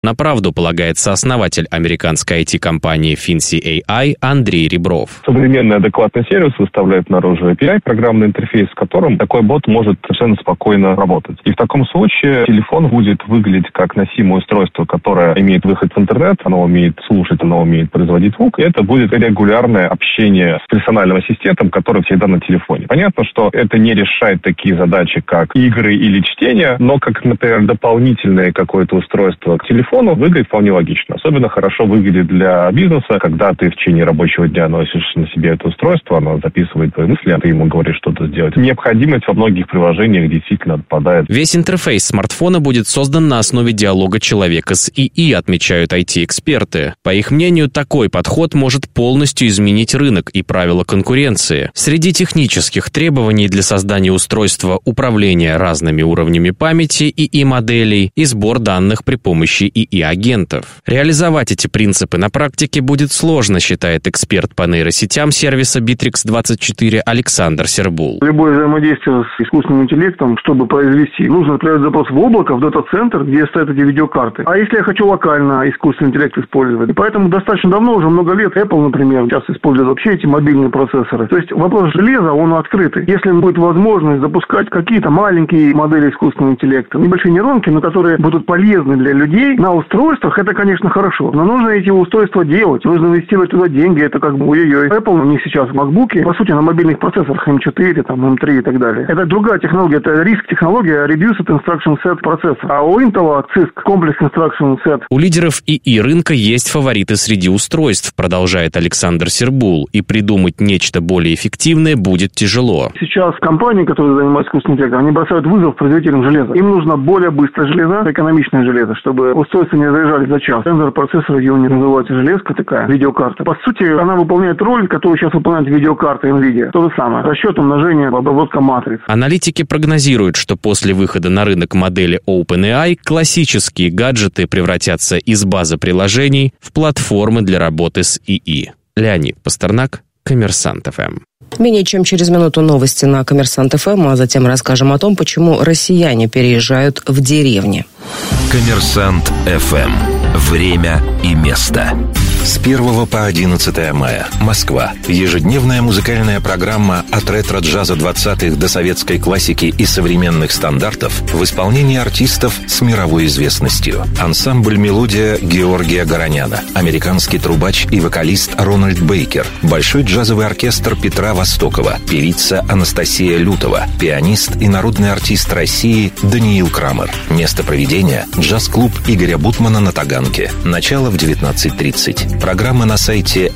На правду полагается основатель американской IT-компании Fincy AI Андрей Ребров. Современный адекватный сервис выставляет наружу API, программный интерфейс, с которым такой бот может совершенно спокойно работать. И в таком случае телефон будет выглядеть как носимое устройство, которое имеет выход в интернет, оно умеет слушать, оно умеет производить звук, и это будет регулярное общение с персональным ассистентом, который всегда на телефоне. Понятно, что это не решает такие задачи, как игры или чтение, но как, например, дополнительное какое-то устройство к телефону выглядит вполне логично. Особенно хорошо выглядит для бизнеса, когда ты в течение рабочего дня носишь на себе это устройство, оно записывает твои мысли, а ты ему говоришь что-то сделать. Необходимость во многих приложениях действительно отпадает. Весь интерфейс смартфона будет создан на основе диалога человека с ИИ, отмечают IT-эксперты. По их мнению, такой подход может полностью изменить рынок и правила конкуренции. Среди технических требований для создания устройства управления разными уровнями памяти ИИ-моделей и сбор данных при помощи ИИ-агентов. Реализовать эти принципы на практике будет сложно, считает эксперт по нейросетям сервиса Bittrex24 Александр Сербул. Любое взаимодействие с искусственным интеллектом, чтобы произвести, нужно отправить запрос в облако, в дата-центр, где стоят эти видеокарты. А если я хочу локально искусственный интеллект использовать? И поэтому достаточно давно, уже много лет, Apple, например, сейчас использует вообще эти мобильные процессоры. То есть вопрос железа, он открытый. Если будет возможность запускать какие-то маленькие модели искусственного интеллекта, небольшие нейронки, но которые будут полезны для людей на устройствах, это, конечно, хорошо. Но нужно эти устройства делать, нужно инвестировать туда деньги, это как бы ой-ой-ой. Apple, у них сейчас MacBook'и, по сути, на мобильных процессорах M4, там, M3 и так далее. Это другая технология, это RISC-технология, Reduced Instruction Set процессор. А у Intel CISC, Complex Instruction Set. У лидеров ИИ рынка есть фавориты среди устройств, продолжает Александр Сербул, и придумать нечто более эффективное будет тяжело. Сейчас компании, которые занимаются искусственным интеллектом, они бросают вызов производителям железа. Им нужно более быстрое железо, экономичное железо, чтобы устройства не заезжали за час. Сенсор процессора, его не называется железка такая, видеокарта. По сути, она выполняет роль, которую сейчас выполняет видеокарта NVIDIA. То же самое. Расчет, умножение, обработка матриц. Аналитики прогнозируют, что после выхода на рынок модели OpenAI классические гаджеты превратятся из базы приложений в платформы для работы с ИИ. Леонид Пастернак, Коммерсант ФМ. Менее чем через минуту новости на Коммерсант ФМ, а затем расскажем о том, почему россияне переезжают в деревни. Коммерсант ФМ. Время и место. С 1 по 11 мая. Москва. Ежедневная музыкальная программа от ретро-джаза 20-х до советской классики и современных стандартов в исполнении артистов с мировой известностью. Ансамбль «Мелодия» Георгия Гороняна, американский трубач и вокалист Рональд Бейкер, большой джазовый оркестр Петра Востокова, певица Анастасия Лютова, пианист и народный артист России Даниил Крамер. Место проведения – джаз-клуб Игоря Бутмана на Таганке. Начало в 19:30. Программа на сайте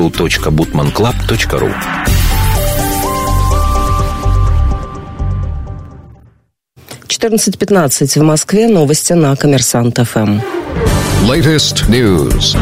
moscow.butmanclub.ru. «14:15 в Москве. Новости на Коммерсант ФМ. Latest news.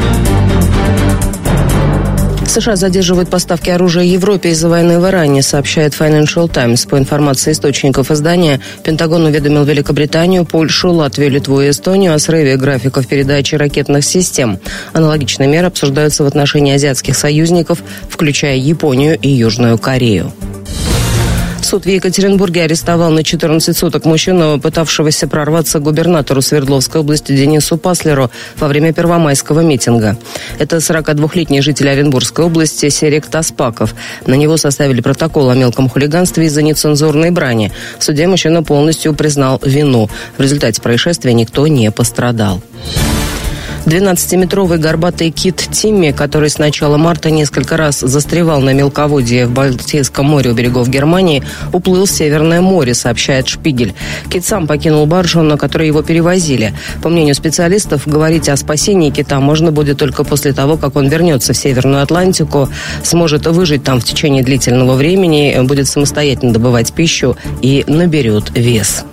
США задерживают поставки оружия Европе из-за войны в Иране, сообщает Financial Times. По информации источников издания, Пентагон уведомил Великобританию, Польшу, Латвию, Литву и Эстонию о срыве графиков передачи ракетных систем. Аналогичные меры обсуждаются в отношении азиатских союзников, включая Японию и Южную Корею. Суд в Екатеринбурге арестовал на 14 суток мужчину, пытавшегося прорваться к губернатору Свердловской области Денису Паслеру во время первомайского митинга. Это 42-летний житель Оренбургской области Серик Таспаков. На него составили протокол о мелком хулиганстве из-за нецензурной брани. В суде мужчина полностью признал вину. В результате происшествия никто не пострадал. 12-метровый горбатый кит Тимми, который с начала марта несколько раз застревал на мелководье в Балтийском море у берегов Германии, уплыл в Северное море, сообщает Шпигель. Кит сам покинул баржу, на которой его перевозили. По мнению специалистов, говорить о спасении кита можно будет только после того, как он вернется в Северную Атлантику, сможет выжить там в течение длительного времени, будет самостоятельно добывать пищу и наберет вес.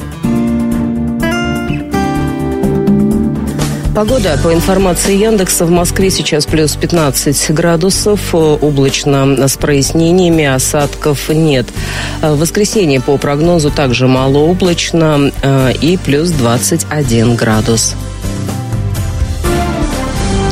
Погода. По информации Яндекса, в Москве сейчас плюс 15 градусов, облачно с прояснениями, осадков нет. В воскресенье по прогнозу также малооблачно и плюс 21 градус.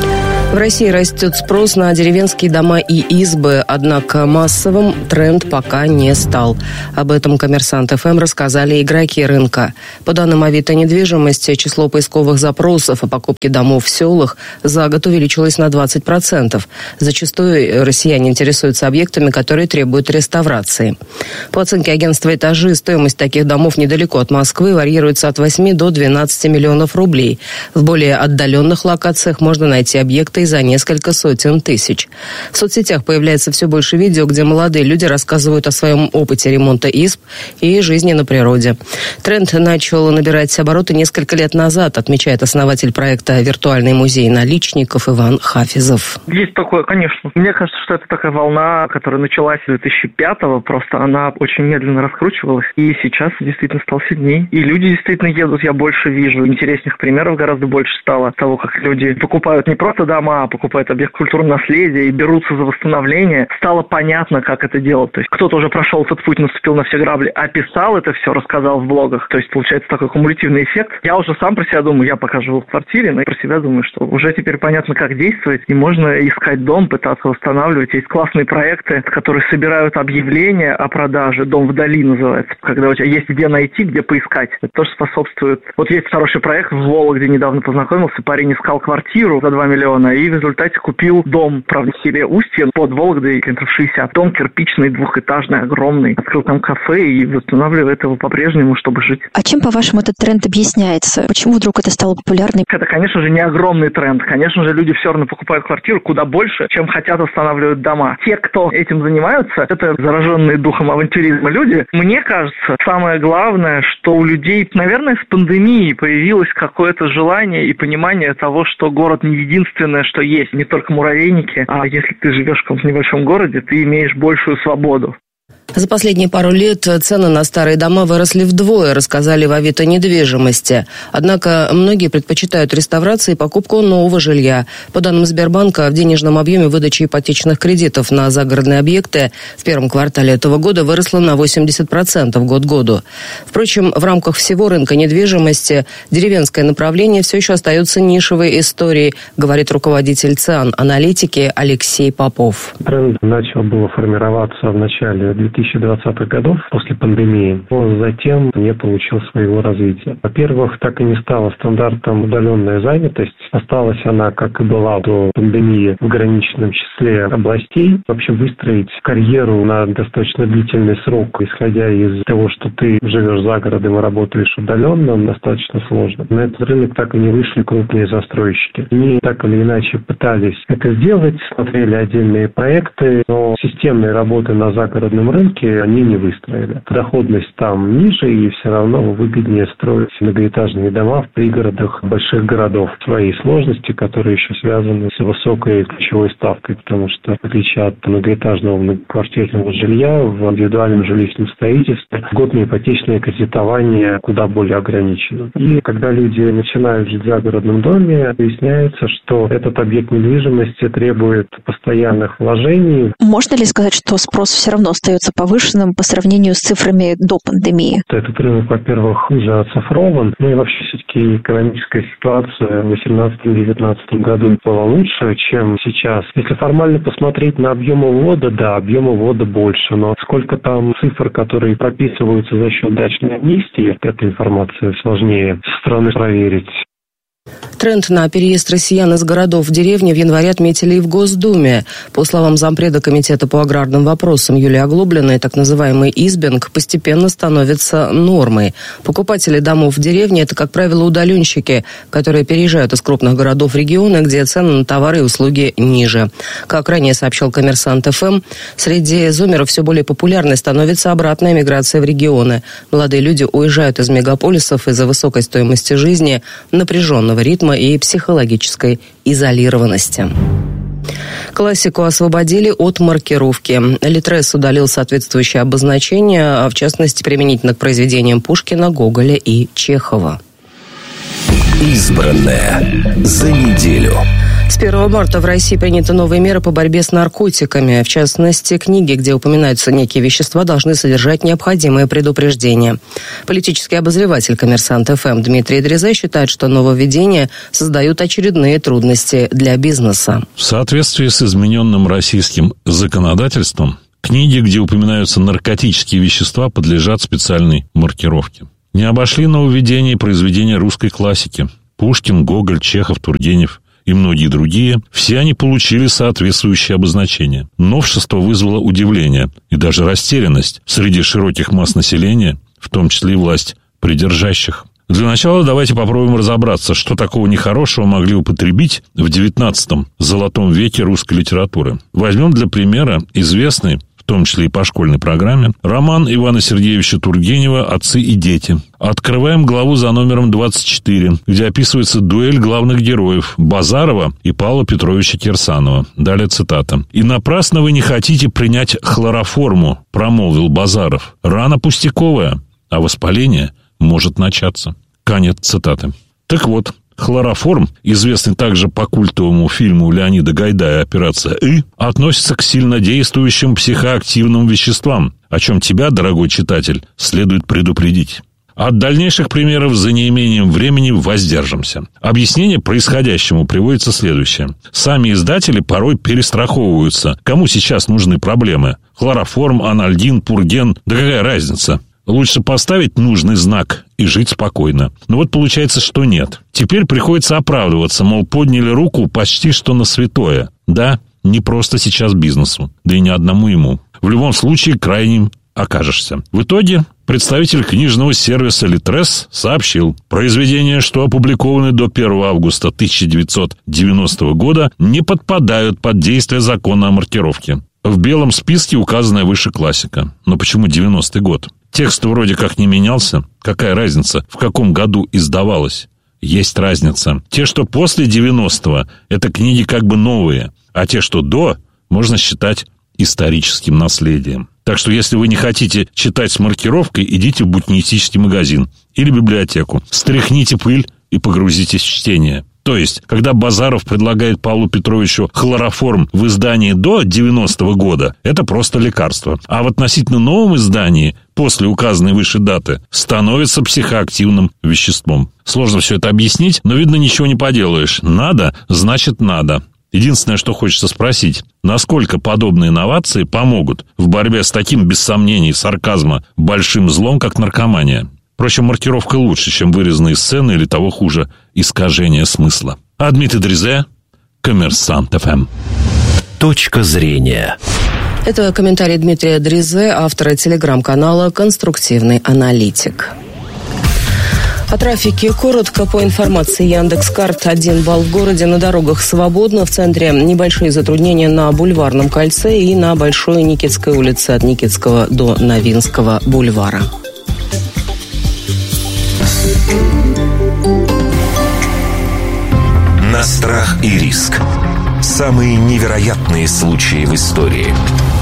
В России растет спрос на деревенские дома и избы, однако массовым тренд пока не стал. Об этом «Коммерсант ФМ» рассказали игроки рынка. По данным Авито недвижимости, число поисковых запросов о покупке домов в селах за год увеличилось на 20%. Зачастую россияне интересуются объектами, которые требуют реставрации. По оценке агентства «Этажи», стоимость таких домов недалеко от Москвы варьируется от 8 до 12 миллионов рублей. В более отдаленных локациях можно найти объекты и за несколько сотен тысяч. В соцсетях появляется все больше видео, где молодые люди рассказывают о своем опыте ремонта изб и жизни на природе. Тренд начал набирать обороты несколько лет назад, отмечает основатель проекта «Виртуальный музей наличников» Иван Хафизов. Есть такое, конечно. Мне кажется, что это такая волна, которая началась с 2005-го, просто она очень медленно раскручивалась, и сейчас действительно стал сильней. И люди действительно едут, я больше вижу. Интересных примеров гораздо больше стало того, как люди покупают не просто дома, покупают объект культурного наследия и берутся за восстановление. Стало понятно, как это делать. То есть кто-то уже прошел этот путь, наступил на все грабли, описал это все, рассказал в блогах. То есть получается такой кумулятивный эффект. Я уже сам про себя думаю, я пока живу в квартире, но про себя думаю, что уже теперь понятно, как действовать, и можно искать дом, пытаться восстанавливать. Есть классные проекты, которые собирают объявления о продаже. «Дом вдали» называется. Когда у тебя есть где найти, где поискать. Это тоже способствует. Вот есть хороший проект в Вологде, недавно познакомился, парень искал квартиру за 2 миллиона и в результате купил дом, правда, в селе Устье, под Вологдой, километров 60. Дом кирпичный, двухэтажный, огромный. Открыл там кафе и восстанавливает его по-прежнему, чтобы жить. А чем, по-вашему, этот тренд объясняется? Почему вдруг это стало популярным? Это, конечно же, не огромный тренд. Конечно же, люди все равно покупают квартиру куда больше, чем хотят восстанавливать дома. Те, кто этим занимаются, это зараженные духом авантюризма люди. Мне кажется, самое главное, что у людей, наверное, с пандемией появилось какое-то желание и понимание того, что город не единственное, что есть. Не только муравейники, а если ты живешь в каком-то небольшом городе, ты имеешь большую свободу. За последние пару лет цены на старые дома выросли вдвое, рассказали в Авито недвижимости. Однако многие предпочитают реставрацию и покупку нового жилья. По данным Сбербанка, в денежном объеме выдачи ипотечных кредитов на загородные объекты в первом квартале этого года выросло на 80% год к году. Впрочем, в рамках всего рынка недвижимости деревенское направление все еще остается нишевой историей, говорит руководитель ЦИАН аналитики Алексей Попов. Тренд начал было формироваться в начале 2020-х годов после пандемии, но затем не получил своего развития. Во-первых, так и не стала стандартом удаленная занятость. Осталась она, как и была до пандемии, в ограниченном числе областей. Вообще выстроить карьеру на достаточно длительный срок, исходя из того, что ты живешь за городом и работаешь удаленно, достаточно сложно. На этот рынок так и не вышли крупные застройщики. Они так или иначе пытались это сделать, смотрели отдельные проекты, но системной работы на загородном рынке они не выстроили. Доходность там ниже, и все равно выгоднее строить многоэтажные дома в пригородах больших городов. Свои сложности, которые еще связаны с высокой ключевой ставкой, потому что, в отличие от многоэтажного многоквартирного жилья, в индивидуальном жилищном строительстве льготное ипотечное кредитование куда более ограничено. И когда люди начинают жить в загородном доме, выясняется, что этот объект недвижимости требует постоянных вложений. Можно ли сказать, что спрос все равно остается повышенным по сравнению с цифрами до пандемии? Этот рынок, во-первых, уже оцифрован, и вообще все-таки экономическая ситуация в 2018-2019 году была лучше, чем сейчас. Если формально посмотреть на объемы ввода, да, объемы ввода больше, но сколько там цифр, которые прописываются за счет дачной амнистии, эта информация сложнее со стороны проверить. Тренд на переезд россиян из городов в деревни в январе отметили и в Госдуме. По словам зампреда Комитета по аграрным вопросам Юлии Оглоблиной, так называемый избинг постепенно становится нормой. Покупатели домов в деревне – это, как правило, удаленщики, которые переезжают из крупных городов в регионы, где цены на товары и услуги ниже. Как ранее сообщал «Коммерсант ФМ», среди зумеров все более популярной становится обратная миграция в регионы. Молодые люди уезжают из мегаполисов из-за высокой стоимости жизни, напряженного ритма и психологической изолированности. Классику освободили от маркировки. Литрес удалил соответствующее обозначение, а в частности применительно к произведениям Пушкина, Гоголя и Чехова. Избранное за неделю. С С 1 марта в России приняты новые меры по борьбе с наркотиками. В частности, книги, где упоминаются некие вещества, должны содержать необходимые предупреждения. Политический обозреватель «Коммерсант ФМ» Дмитрий Дрезе считает, что нововведения создают очередные трудности для бизнеса. В соответствии с измененным российским законодательством, книги, где упоминаются наркотические вещества, подлежат специальной маркировке. Не обошли нововведения произведения русской классики. Пушкин, Гоголь, Чехов, Тургенев и многие другие, все они получили соответствующие обозначения. Новшество вызвало удивление и даже растерянность среди широких масс населения, в том числе и власть придержащих. Для начала давайте попробуем разобраться, что такого нехорошего могли употребить в XIX золотом веке русской литературы. Возьмем для примера известный, в том числе и по школьной программе, роман Ивана Сергеевича Тургенева «Отцы и дети». Открываем главу за номером 24, где описывается дуэль главных героев Базарова и Павла Петровича Кирсанова. Далее цитата. «И напрасно вы не хотите принять хлороформу, промолвил Базаров. Рана пустяковая, а воспаление может начаться». Конец цитаты. Так вот, хлороформ, известный также по культовому фильму Леонида Гайдая «Операция И», относится к сильнодействующим психоактивным веществам, о чем тебя, дорогой читатель, следует предупредить. От дальнейших примеров за неимением времени воздержимся. Объяснение происходящему приводится следующее. Сами издатели порой перестраховываются. Кому сейчас нужны проблемы? Хлороформ, анальгин, пурген, да какая разница? Лучше поставить нужный знак и жить спокойно. Но вот получается, что нет. Теперь приходится оправдываться, мол, подняли руку почти что на святое. Да, не просто сейчас бизнесу, да и не одному ему. В любом случае, крайним окажешься. В итоге представитель книжного сервиса «Литрес» сообщил, произведения, что опубликованы до 1 августа 1990 года, не подпадают под действие закона о маркировке. В белом списке указанная выше классика. Но почему 90-й год? Текст вроде как не менялся. Какая разница, в каком году издавалось? Есть разница. Те, что после 90-го, это книги как бы новые, а те, что до, можно считать историческим наследием. Так что, если вы не хотите читать с маркировкой, идите в букинистический магазин или библиотеку. Стряхните пыль и погрузитесь в чтение. То есть, когда Базаров предлагает Павлу Петровичу хлороформ в издании до 90-го года, это просто лекарство. А в относительно новом издании, после указанной выше даты, становится психоактивным веществом. Сложно все это объяснить, но, видно, ничего не поделаешь. Надо, значит надо. Единственное, что хочется спросить, насколько подобные инновации помогут в борьбе с таким, без сомнений, сарказма, большим злом, как наркомания? Впрочем, маркировка лучше, чем вырезанные сцены или, того хуже, искажение смысла. А Дмитрий Дрезе, «Коммерсант ФМ». Точка зрения. Это комментарий Дмитрия Дрезе, автора телеграм-канала «Конструктивный аналитик». О трафике коротко. По информации Яндекс.Карт, 1 балл в городе, на дорогах свободно. В центре небольшие затруднения на Бульварном кольце и на Большой Никитской улице от Никитского до Новинского бульвара. На страх и риск. Самые невероятные случаи в истории.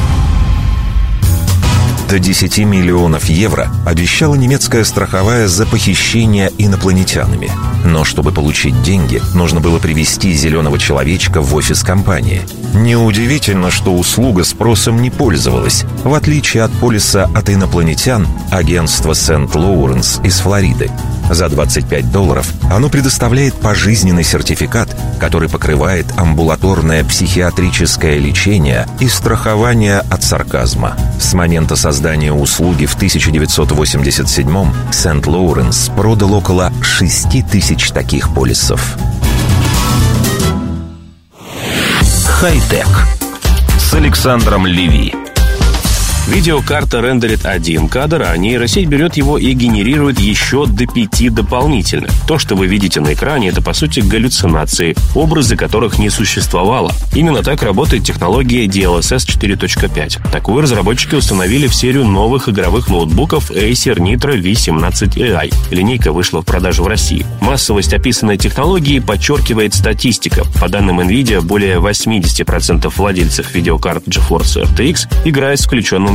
До 10 миллионов евро обещала немецкая страховая за похищение инопланетянами. Но чтобы получить деньги, нужно было привезти зеленого человечка в офис компании. Неудивительно, что услуга спросом не пользовалась. В отличие от полиса от инопланетян, агентство Сент-Лоуренс из Флориды. За $25 оно предоставляет пожизненный сертификат, который покрывает амбулаторное психиатрическое лечение и страхование от сарказма. С момента создания услуги в 1987-м Сент-Лоуренс продал около 6000 таких полисов. Хай-тек с Александром Леви. Видеокарта рендерит один кадр, а нейросеть берет его и генерирует еще до 5 дополнительных. То, что вы видите на экране, это по сути галлюцинации, образы которых не существовало. Именно так работает технология DLSS 4.5. Такую разработчики установили в серию новых игровых ноутбуков Acer Nitro V17 AI. Линейка вышла в продажу в России. Массовость описанной технологии подчеркивает статистика. По данным NVIDIA, более 80% владельцев видеокарт GeForce RTX играют с включенным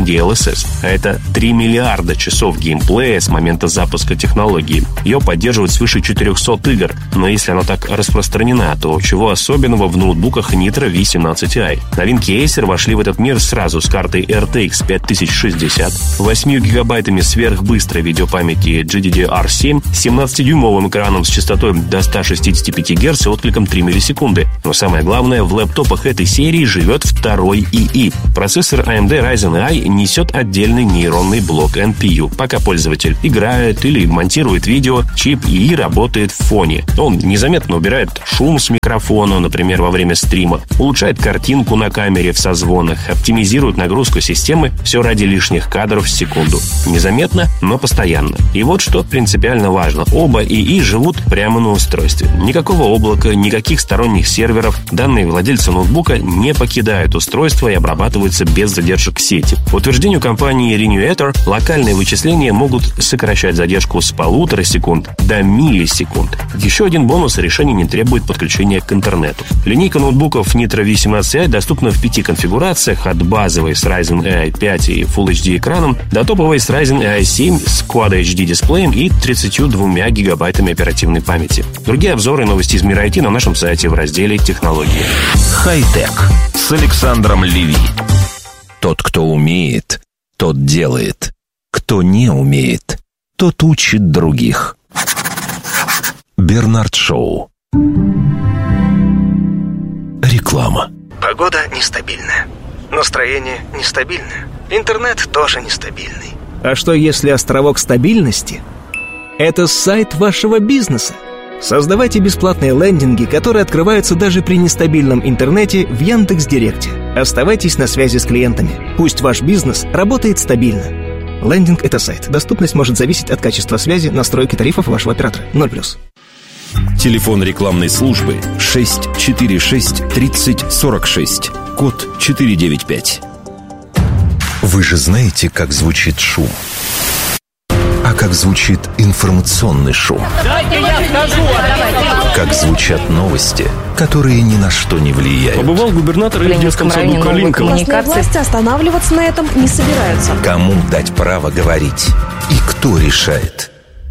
систем DLSS. А это 3 миллиарда часов геймплея с момента запуска технологии. Ее поддерживают свыше 400 игр. Но если она так распространена, то чего особенного в ноутбуках Nitro V17i? Новинки Acer вошли в этот мир сразу с картой RTX 5060, 8 гигабайтами сверхбыстрой видеопамяти GDDR7, 17-дюймовым экраном с частотой до 165 Гц и откликом 3 миллисекунды. Но самое главное, в лэптопах этой серии живет второй ИИ. Процессор AMD Ryzen AI несет отдельный нейронный блок NPU. Пока пользователь играет или монтирует видео, чип ИИ работает в фоне. Он незаметно убирает шум с микрофона, например, во время стрима, улучшает картинку на камере в созвонах, оптимизирует нагрузку системы, все ради лишних кадров в секунду. Незаметно, но постоянно. И вот что принципиально важно. Оба ИИ живут прямо на устройстве. Никакого облака, никаких сторонних серверов. Данные владельца ноутбука не покидают устройство и обрабатываются без задержек сети. По утверждению компании Renuator, локальные вычисления могут сокращать задержку с 1,5 секунд до миллисекунд. Еще один бонус: решение не требует подключения к интернету. Линейка ноутбуков Nitro V17i доступна в 5 конфигурациях, от базовой с Ryzen AI 5 и Full HD экраном до топовой с Ryzen AI 7 с Quad HD дисплеем и 32 гигабайтами оперативной памяти. Другие обзоры и новости из мира IT на нашем сайте в разделе «Технологии». Хай-тек с Александром Леви. Тот, кто умеет, тот делает. Кто не умеет, тот учит других. Бернард Шоу. Реклама. Погода нестабильная. Настроение нестабильное. Интернет тоже нестабильный. А что если островок стабильности – это сайт вашего бизнеса? Создавайте бесплатные лендинги, которые открываются даже при нестабильном интернете в Яндекс.Директе. Оставайтесь на связи с клиентами. Пусть ваш бизнес работает стабильно. Лендинг – это сайт. Доступность может зависеть от качества связи, настройки тарифов вашего оператора. 0+. Телефон рекламной службы 646 30 46. Код 495. Вы же знаете, как звучит шум. А как звучит информационный шум? Дайте я скажу, как звучат новости, которые ни на что не влияют. Побывал губернатор в детском саду Калинка. Власти останавливаться на этом не собираются. Кому дать право говорить и кто решает?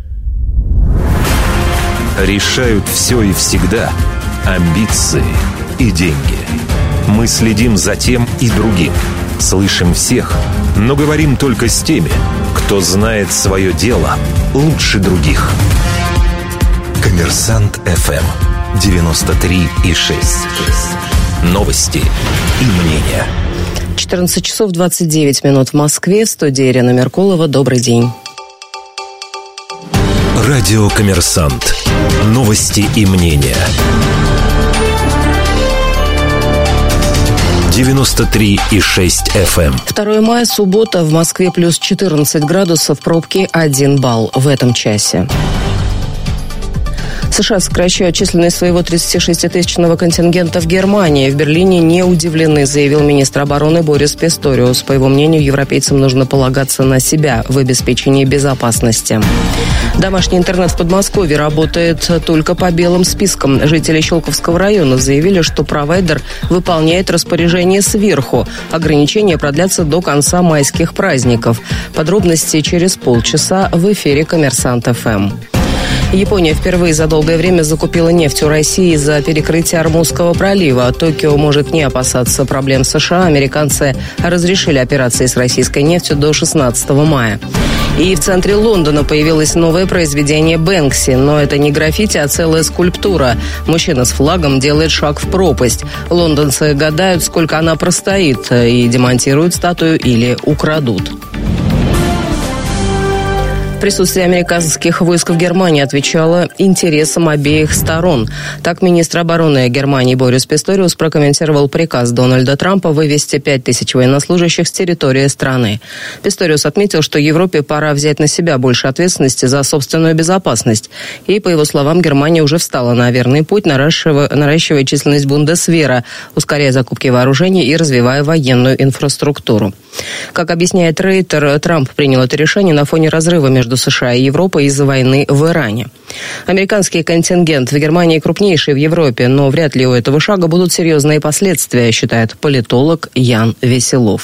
Решают все и всегда амбиции и деньги. Мы следим за тем и другим. Слышим всех, но говорим только с теми, кто знает свое дело лучше других. Коммерсант ФМ 93,6. Новости и мнения. 14 часов 29 минут в Москве. В студии Ирина Меркулова. Добрый день. Радио «Коммерсант». Новости и мнения. 93,6 FM. 2 мая, суббота. В Москве плюс 14 градусов, пробки 1 балл в этом часе. США сокращают численность своего 36-тысячного контингента в Германии. В Берлине не удивлены, заявил министр обороны Борис Писториус. По его мнению, европейцам нужно полагаться на себя в обеспечении безопасности. Домашний интернет в Подмосковье работает только по белым спискам. Жители Щелковского района заявили, что провайдер выполняет распоряжение сверху. Ограничения продлятся до конца майских праздников. Подробности через полчаса в эфире «Коммерсант ФМ». Япония впервые за долгое время закупила нефть у России из-за перекрытия Ормузского пролива. Токио может не опасаться проблем США. Американцы разрешили операции с российской нефтью до 16 мая. И в центре Лондона появилось новое произведение Бэнкси. Но это не граффити, а целая скульптура. Мужчина с флагом делает шаг в пропасть. Лондонцы гадают, сколько она простоит, и демонтируют статую или украдут. Присутствие американских войск в Германии отвечало интересам обеих сторон. Так министр обороны Германии Борис Писториус прокомментировал приказ Дональда Трампа вывести 5000 военнослужащих с территории страны. Писториус отметил, что Европе пора взять на себя больше ответственности за собственную безопасность. И, по его словам, Германия уже встала на верный путь, наращивая численность Бундесвера, ускоряя закупки вооружений и развивая военную инфраструктуру. Как объясняет Рейтер, Трамп принял это решение на фоне разрыва между США и Европой из-за войны в Иране. Американский контингент в Германии крупнейший в Европе, но вряд ли у этого шага будут серьезные последствия, считает политолог Ян Веселов.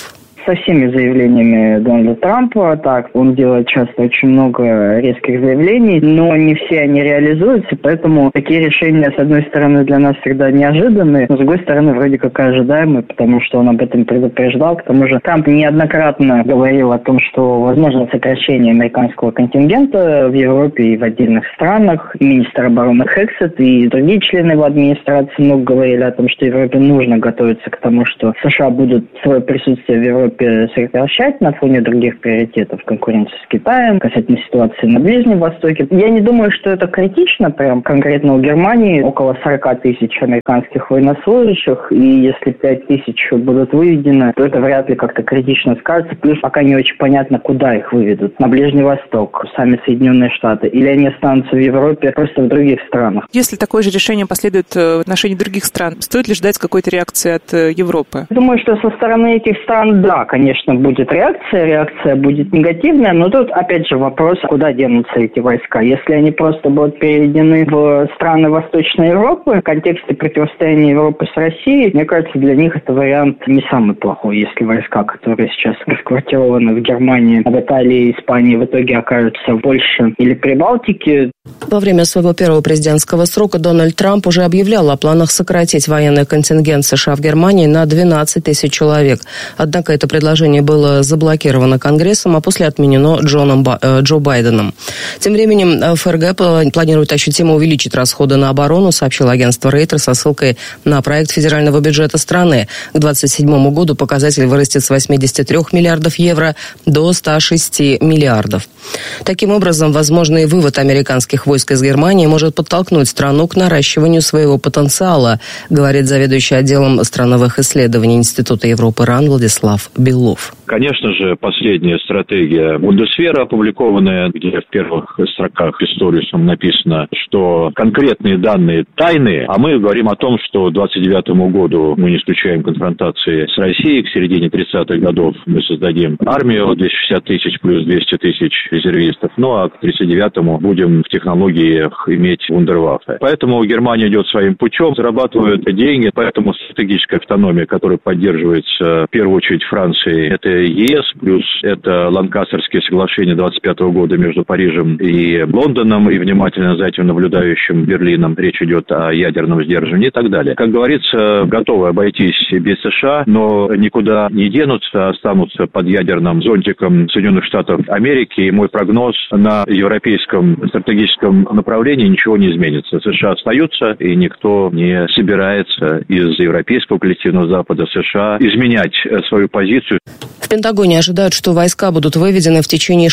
со всеми заявлениями Дональда Трампа так. Он делает часто очень много резких заявлений, но не все они реализуются, поэтому такие решения, с одной стороны, для нас всегда неожиданные, но с другой стороны, вроде как и ожидаемые, потому что он об этом предупреждал. К тому же Трамп неоднократно говорил о том, что возможно сокращение американского контингента в Европе и в отдельных странах. Министр обороны Хексет и другие члены его администрации много говорили о том, что Европе нужно готовиться к тому, что США будут свое присутствие в Европе сокращать на фоне других приоритетов, конкуренции с Китаем, касательно ситуации на Ближнем Востоке. Я не думаю, что это критично, прям конкретно у Германии около 40 тысяч американских военнослужащих, и если 5 тысяч будут выведены, то это вряд ли как-то критично скажется, плюс пока не очень понятно, куда их выведут. На Ближний Восток, сами Соединенные Штаты, или они останутся в Европе, просто в других странах. Если такое же решение последует в отношении других стран, стоит ли ждать какой-то реакции от Европы? Думаю, что со стороны этих стран, да, конечно, будет реакция будет негативная, но тут опять же вопрос, куда денутся эти войска. Если они просто будут переведены в страны Восточной Европы в контексте противостояния Европы с Россией, мне кажется, для них это вариант не самый плохой. Если войска, которые сейчас расквартированы в Германии, в Италии и Испании, в итоге окажутся в Польше или Прибалтике. Во время своего первого президентского срока Дональд Трамп уже объявлял о планах сократить военный контингент США в Германии на 12 тысяч человек. Однако это предложение было заблокировано Конгрессом, а после отменено Джо Байденом. Тем временем ФРГ планирует ощутимо увеличить расходы на оборону, сообщило агентство Рейтер со ссылкой на проект федерального бюджета страны. К 2027 году показатель вырастет с 83 миллиардов евро до 106 миллиардов. Таким образом, возможный вывод американских войск из Германии может подтолкнуть страну к наращиванию своего потенциала, говорит заведующий отделом страновых исследований Института Европы РАН Владислав Белов. Конечно же, последняя стратегия Бундесвера, опубликованная, где в первых строках историусом написано, что конкретные данные тайные, а мы говорим о том, что к 2029 году мы не исключаем конфронтации с Россией, к середине 30-х годов мы создадим армию 260 тысяч плюс 200 тысяч резервистов, ну а к 39-му будем в технологиях иметь вундерваффе. Поэтому Германия идет своим путем, зарабатывает деньги, поэтому стратегическая автономия, которая поддерживается в первую очередь Францией, это ЕС, плюс это Ланкастерские соглашения 25 года между Парижем и Лондоном, и внимательно за этим наблюдающим Берлином. Речь идет о ядерном сдерживании и так далее. Как говорится, готовы обойтись без США, но никуда не денутся, останутся под ядерным зонтиком Соединенных Штатов Америки. И мой прогноз: на европейском стратегическом направлении ничего не изменится. США остаются, и никто не собирается из европейского коллективного Запада США изменять свою позицию. В Пентагоне ожидают, что войска будут выведены в течение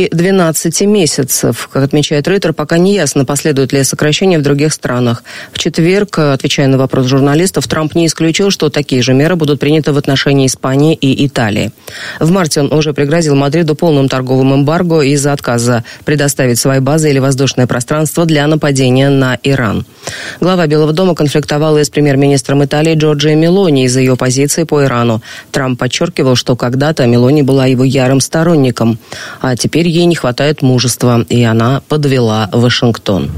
6-12 месяцев. Как отмечает Рейтер, пока не ясно, последует ли сокращение в других странах. В четверг, отвечая на вопрос журналистов, Трамп не исключил, что такие же меры будут приняты в отношении Испании и Италии. В марте он уже пригрозил Мадриду полным торговым эмбарго из-за отказа предоставить свои базы или воздушное пространство для нападения на Иран. Глава Белого дома конфликтовала и с премьер-министром Италии Джорджией Мелони из-за ее позиции по Ирану. Трамп подчеркивал, что когда-то Мелони была его ярым сторонником, а теперь ей не хватает мужества, и она подвела Вашингтон.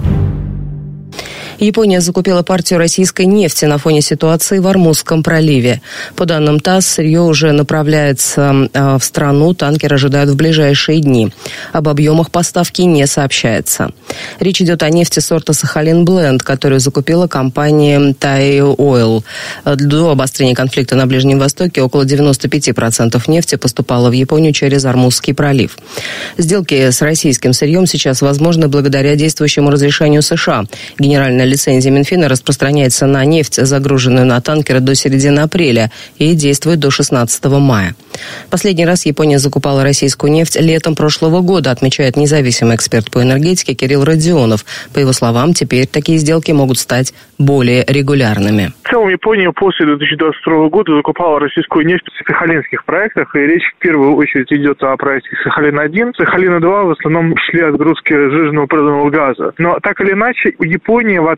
Япония закупила партию российской нефти на фоне ситуации в Ормузском проливе. По данным ТАСС, сырье уже направляется в страну, танкер ожидают в ближайшие дни. Об объемах поставки не сообщается. Речь идет о нефти сорта Сахалин Бленд, которую закупила компания Thai Oil. До обострения конфликта на Ближнем Востоке около 95% нефти поступало в Японию через Ормузский пролив. Сделки с российским сырьем сейчас возможны благодаря действующему разрешению США. Генеральная лицензия Минфина распространяется на нефть, загруженную на танкеры, до середины апреля и действует до 16 мая. Последний раз Япония закупала российскую нефть летом прошлого года, отмечает независимый эксперт по энергетике Кирилл Родионов. По его словам, теперь такие сделки могут стать более регулярными. В целом Япония после 2022 года закупала российскую нефть в сахалинских проектах, и речь в первую очередь идет о проекте Сахалин-1. Сахалин-2 в основном шли отгрузки сжиженного природного газа. Но так или иначе, у Японии, в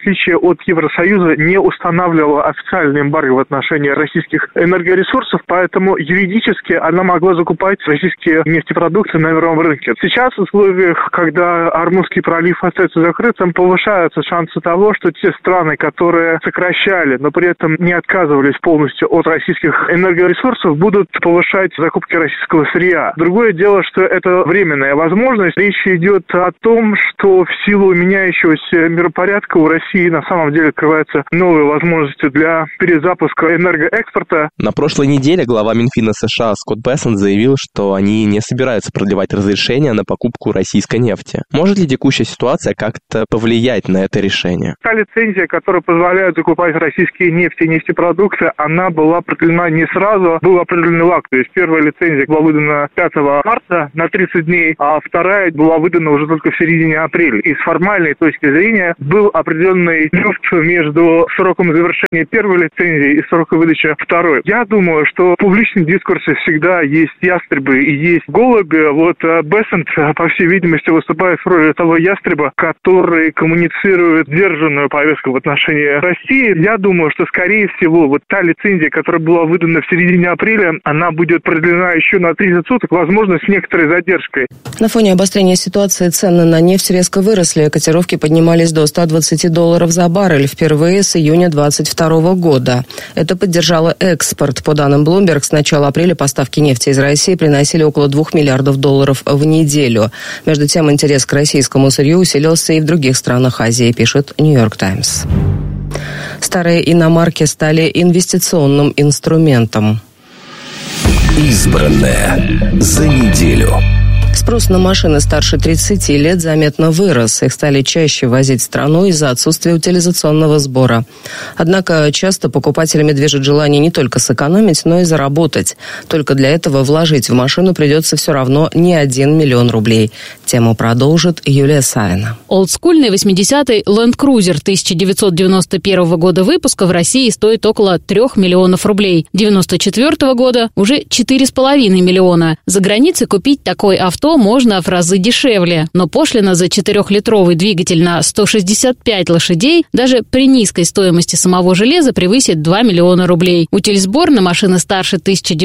отличие от Евросоюза, не устанавливала официальный эмбарго в отношении российских энергоресурсов, поэтому юридически она могла закупать российские нефтепродукты на мировом рынке. Сейчас в условиях, когда Ормузский пролив остается закрытым, повышаются шансы того, что те страны, которые сокращали, но при этом не отказывались полностью от российских энергоресурсов, будут повышать закупки российского сырья. Другое дело, что это временная возможность. Речь идет о том, что в силу меняющегося миропорядка у России на самом деле открываются новые возможности для перезапуска энергоэкспорта. На прошлой неделе глава Минфина США Скотт Бессент заявил, что они не собираются продлевать разрешение на покупку российской нефти. Может ли текущая ситуация как-то повлиять на это решение? Та лицензия, которая позволяет закупать российские нефти и нефтепродукты, она была продлена не сразу, был определенный лаг. То есть первая лицензия была выдана 5 марта на 30 дней, а вторая была выдана уже только в середине апреля. И с формальной точки зрения был определенный люфт между сроком завершения первой лицензии и сроком выдачи второй. Я думаю, что в публичном дискурсе всегда есть ястребы и есть голуби. Вот Бессент, по всей видимости, выступает в роли того ястреба, который коммуницирует сдержанную повестку в отношении России. Я думаю, что, скорее всего, вот та лицензия, которая была выдана в середине апреля, она будет продлена еще на 30 суток, возможно, с некоторой задержкой. На фоне обострения ситуации цены на нефть резко выросли. Котировки поднимались до $120 за баррель впервые с июня 2022 года. Это поддержало экспорт. По данным Bloomberg, с начала апреля поставки нефти из России приносили около $2 миллиардов в неделю. Между тем, интерес к российскому сырью усилился и в других странах Азии, пишет New York Times. Старые иномарки стали инвестиционным инструментом. Избранное за неделю. Спрос на машины старше 30 лет заметно вырос. Их стали чаще возить в страну из-за отсутствия утилизационного сбора. Однако часто покупателями движет желание не только сэкономить, но и заработать. Только для этого вложить в машину придется все равно не 1 миллион рублей. Тему продолжит Юлия Савина. Олдскульный 80-й Land Cruiser 1991 года выпуска в России стоит около 3 миллионов рублей. 1994 года уже 4,5 миллиона. За границей купить такой авто можно в разы дешевле, но пошлина за 4-литровый двигатель на 165 лошадей даже при низкой стоимости самого железа превысит 2 миллиона рублей. Утильсбор на машины старше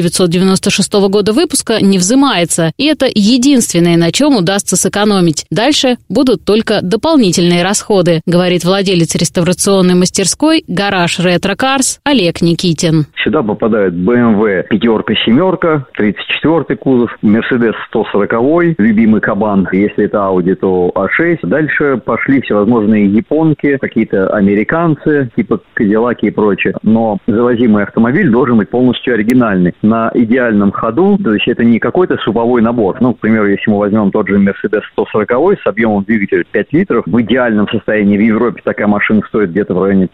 1996 года выпуска не взимается, и это единственное, на чем удастся сэкономить. Дальше будут только дополнительные расходы, говорит владелец реставрационной мастерской «Гараж Ретро Карс» Олег Никитин. Сюда попадают BMW 5-семерка, 34-й кузов, Mercedes 140, любимый Кабан, если это Audi, то A6. Дальше пошли всевозможные японки, какие-то американцы, типа Кадиллаки и прочее. Но завозимый автомобиль должен быть полностью оригинальный. На идеальном ходу, то есть это не какой-то суповой набор. Ну, к примеру, если мы возьмем тот же Mercedes 140 с объемом двигателя 5 литров, в идеальном состоянии в Европе такая машина стоит где-то в районе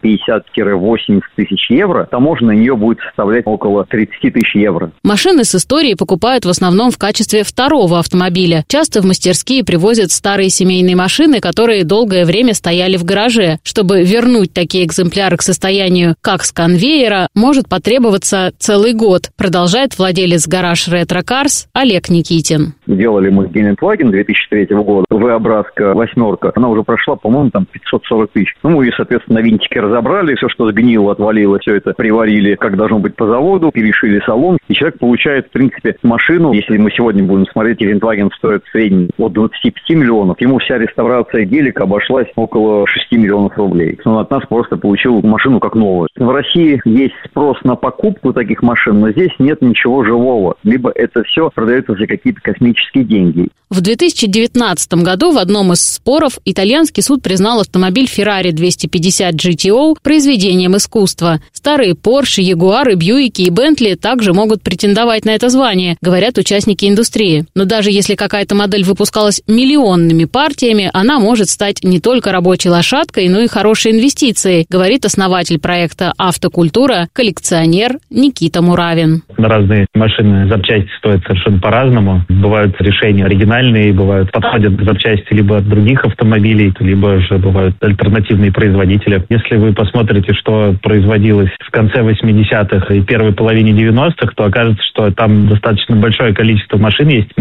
50-80 тысяч евро, таможня на нее будет составлять около 30 тысяч евро. Машины с историей покупают в основном в качестве второго автомобиля. Часто в мастерские привозят старые семейные машины, которые долгое время стояли в гараже. Чтобы вернуть такие экземпляры к состоянию, как с конвейера, может потребоваться целый год, продолжает владелец «Гараж Ретро Карс» Олег Никитин. Делали мы Гелендваген 2003 года, V-образка 8, она уже прошла, по-моему, там 540 тысяч. Ну, мы ее, соответственно, на винтики разобрали, все, что сгнило, отвалило, все это приварили, как должно быть по заводу, перешили салон, и человек получает, в принципе, машину. Если мы сегодня будем смотреть, Гелендваген стоит в среднем от 25 миллионов. Ему вся реставрация гелика обошлась около 6 миллионов рублей. Он от нас просто получил машину как новую. В России есть спрос на покупку таких машин, но здесь нет ничего живого. Либо это все продается за какие-то космические деньги. В 2019 году в одном из споров итальянский суд признал автомобиль Ferrari 250 GTO произведением искусства. Старые Porsche, Jaguar, Buick и Bentley также могут претендовать на это звание, говорят участники индустрии. Но даже если какая-то модель выпускалась миллионными партиями, она может стать не только рабочей лошадкой, но и хорошей инвестицией, говорит основатель проекта «Автокультура», коллекционер Никита Муравин. Разные машины, запчасти стоят совершенно по-разному. Бывают решения оригинальные, бывают подходят запчасти либо от других автомобилей, либо же бывают альтернативные производители. Если вы посмотрите, что производилось в конце 80-х и первой половине 90-х, то окажется, что там достаточно большое количество машин есть, на которых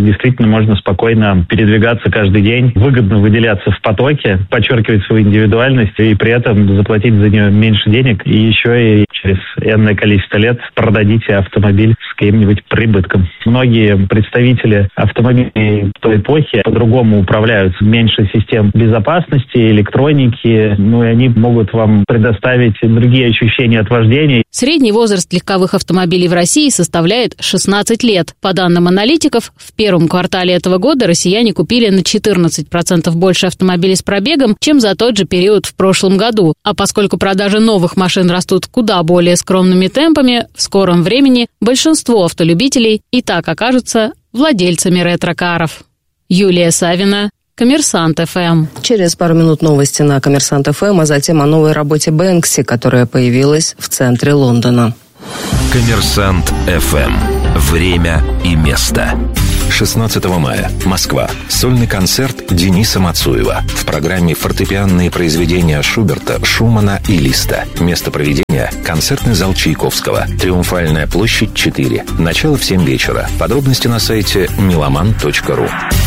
действительно можно спокойно передвигаться каждый день, выгодно выделяться в потоке, подчеркивать свою индивидуальность и при этом заплатить за нее меньше денег, и еще и через энное количество лет продадите автомобиль с каким-нибудь прибытком. Многие представители автомобилей той эпохи по-другому управляются. Меньше систем безопасности, электроники, и они могут вам предоставить другие ощущения от вождения. Средний возраст легковых автомобилей в России составляет 16 лет. По данным аналитиков, в первом квартале этого года россияне купили на 14% больше автомобилей с пробегом, чем за тот же период в прошлом году. А поскольку продажи новых машин растут куда более скромными темпами, в скором времени большинство автолюбителей и так окажутся владельцами ретро-каров. Юлия Савина, Коммерсант ФМ. Через пару минут новости на Коммерсант ФМ, а затем о новой работе Бэнкси, которая появилась в центре Лондона. Коммерсант ФМ. Время и место. 16 мая. Москва. Сольный концерт Дениса Мацуева. В программе фортепианные произведения Шуберта, Шумана и Листа. Место проведения – концертный зал Чайковского. Триумфальная площадь 4. Начало в 7 вечера. Подробности на сайте meloman.ru.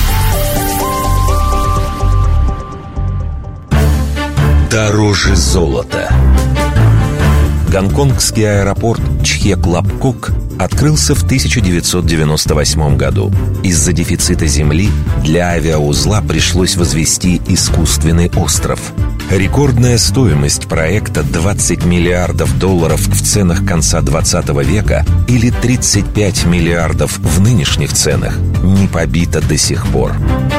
Дороже золота. Гонконгский аэропорт Чхек-Лапкок открылся в 1998 году. Из-за дефицита земли для авиаузла пришлось возвести искусственный остров. Рекордная стоимость проекта – $20 миллиардов в ценах конца 20 века или 35 миллиардов в нынешних ценах не побита до сих пор.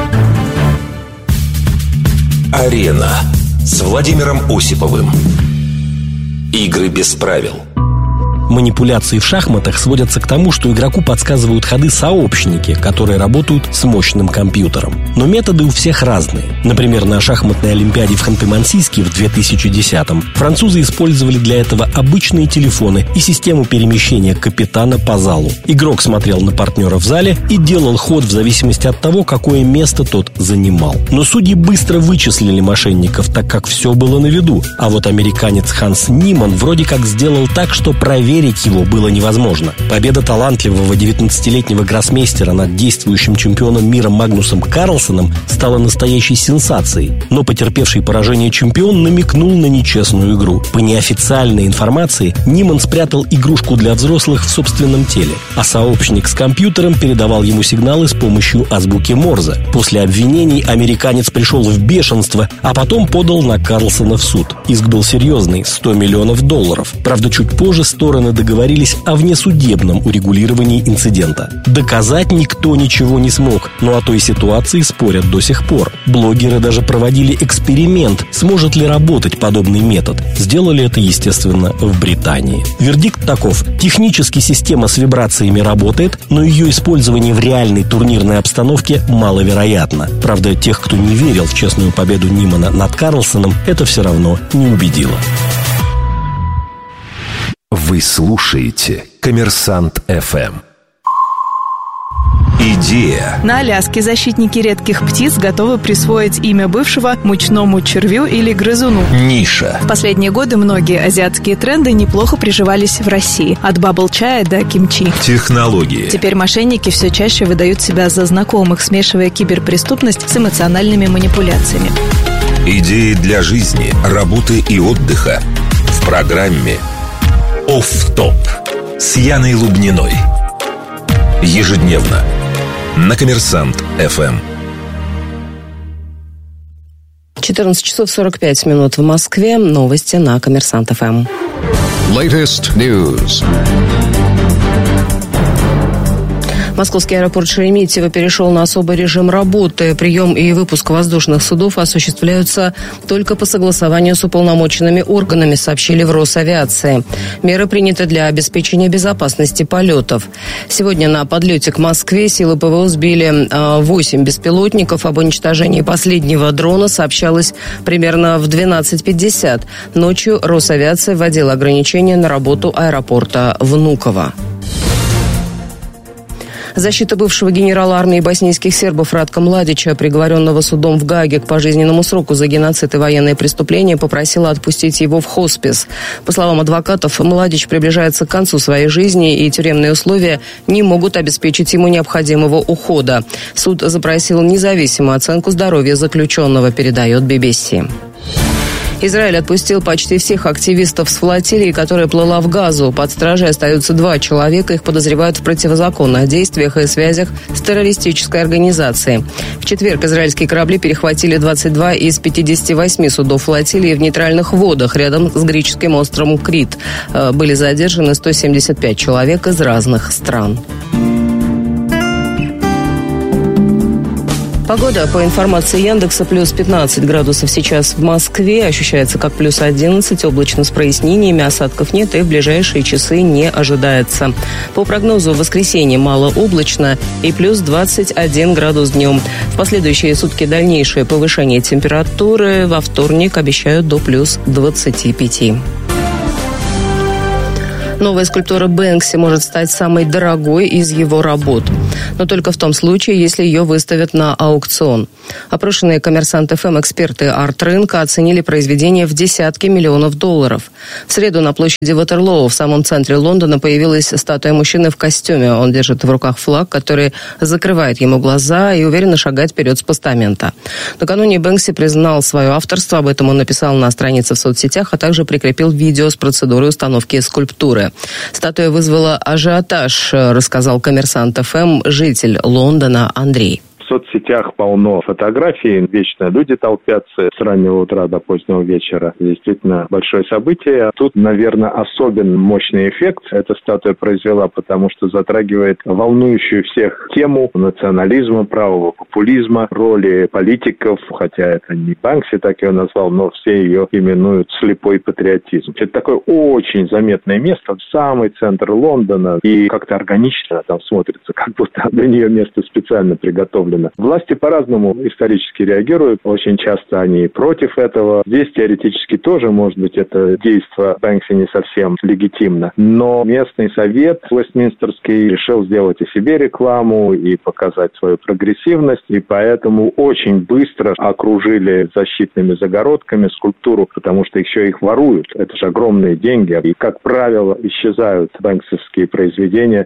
Арена с Владимиром Осиповым. Игры без правил. Манипуляции в шахматах сводятся к тому, что игроку подсказывают ходы сообщники, которые работают с мощным компьютером. Но методы у всех разные. Например, на шахматной олимпиаде в Ханты-Мансийске в 2010-м французы использовали для этого обычные телефоны и систему перемещения капитана по залу. Игрок смотрел на партнера в зале и делал ход в зависимости от того, какое место тот занимал. Но судьи быстро вычислили мошенников, так как все было на виду. А вот американец Ханс Ниман вроде как сделал так, что проверить его было невозможно. Победа талантливого 19-летнего гроссмейстера над действующим чемпионом мира Магнусом Карлсоном стала настоящей сенсацией. Но потерпевший поражение чемпион намекнул на нечестную игру. По неофициальной информации, Ниман спрятал игрушку для взрослых в собственном теле, а сообщник с компьютером передавал ему сигналы с помощью азбуки Морзе. После обвинений американец пришел в бешенство, а потом подал на Карлсона в суд. Иск был серьезный – $100 миллионов. Правда, чуть позже стороны договорились о внесудебном урегулировании инцидента. Доказать никто ничего не смог, но о той ситуации спорят до сих пор. Блогеры даже проводили эксперимент, сможет ли работать подобный метод. Сделали это, естественно, в Британии. Вердикт таков: технически система с вибрациями работает, но ее использование в реальной турнирной обстановке маловероятно. Правда, тех, кто не верил в честную победу Нимана над Карлсоном, это все равно не убедило. Вы слушаете Коммерсант ФМ. Идея. На Аляске защитники редких птиц готовы присвоить имя бывшего мучному червю или грызуну. Ниша. В последние годы многие азиатские тренды неплохо приживались в России. От бабл-чая до кимчи. Технологии. Теперь мошенники все чаще выдают себя за знакомых, смешивая киберпреступность с эмоциональными манипуляциями. Идеи для жизни, работы и отдыха. В программе «Офф-топ» с Яной Лубниной. Ежедневно на Коммерсант ФМ. 14 часов 45 минут в Москве. Новости на Коммерсант ФМ. Latest news. Московский аэропорт Шереметьево перешел на особый режим работы. Прием и выпуск воздушных судов осуществляются только по согласованию с уполномоченными органами, сообщили в Росавиации. Меры приняты для обеспечения безопасности полетов. Сегодня на подлете к Москве силы ПВО сбили 8 беспилотников. Об уничтожении последнего дрона сообщалось примерно в 12:50. Ночью Росавиация вводила ограничения на работу аэропорта Внуково. Защита бывшего генерала армии боснийских сербов Ратка Младича, приговоренного судом в Гааге к пожизненному сроку за геноцид и военные преступления, попросила отпустить его в хоспис. По словам адвокатов, Младич приближается к концу своей жизни, и тюремные условия не могут обеспечить ему необходимого ухода. Суд запросил независимую оценку здоровья заключенного, передает BBC. Израиль отпустил почти всех активистов с флотилии, которая плыла в Газу. Под стражей остаются 2 человека. Их подозревают в противозаконных действиях и связях с террористической организацией. В четверг израильские корабли перехватили 22 из 58 судов флотилии в нейтральных водах рядом с греческим островом Крит. Были задержаны 175 человек из разных стран. Погода, по информации Яндекса, плюс 15 градусов сейчас в Москве, ощущается как плюс 11, облачно с прояснениями, осадков нет и в ближайшие часы не ожидается. По прогнозу, в воскресенье малооблачно и плюс 21 градус днем. В последующие сутки дальнейшее повышение температуры, во вторник обещают до плюс 25. Новая скульптура Бэнкси может стать самой дорогой из его работ. Но только в том случае, если ее выставят на аукцион. Опрошенные «Коммерсант ФМ» эксперты арт-рынка оценили произведение в десятки миллионов долларов. В среду на площади Ватерлоо в самом центре Лондона появилась статуя мужчины в костюме. Он держит в руках флаг, который закрывает ему глаза, и уверенно шагает вперед с постамента. Накануне Бэнкси признал свое авторство. Об этом он написал на странице в соцсетях, а также прикрепил видео с процедурой установки скульптуры. Статуя вызвала ажиотаж, рассказал «Коммерсант ФМ» житель Лондона Андрей. В соцсетях полно фотографий, вечно люди толпятся с раннего утра до позднего вечера. Действительно большое событие. Тут, наверное, особенно мощный эффект эта статуя произвела, потому что затрагивает волнующую всех тему национализма, правого популизма, роли политиков, хотя это не Бэнкси так ее назвал, но все ее именуют слепой патриотизм. Это такое очень заметное место, самый центр Лондона, и как-то органично там смотрится, как будто для нее место специально приготовлено. Власти по-разному исторически реагируют. Очень часто они против этого. Здесь теоретически тоже, может быть, это действие Бэнкси не совсем легитимно. Но местный совет Вестминстерский решил сделать и себе рекламу, и показать свою прогрессивность. И поэтому очень быстро окружили защитными загородками скульптуру, потому что еще их воруют. Это же огромные деньги. И, как правило, исчезают бэнксовские произведения.